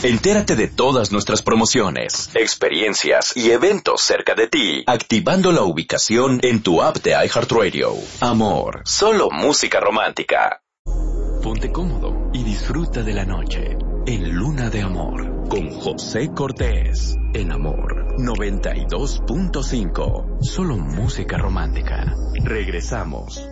Entérate de todas nuestras promociones, experiencias y eventos cerca de ti, activando la ubicación en tu app de iHeartRadio. Amor, solo música romántica. Ponte cómodo y disfruta de la noche en Luna de Amor con José Cortés. En Amor 92.5. Solo música romántica. Regresamos.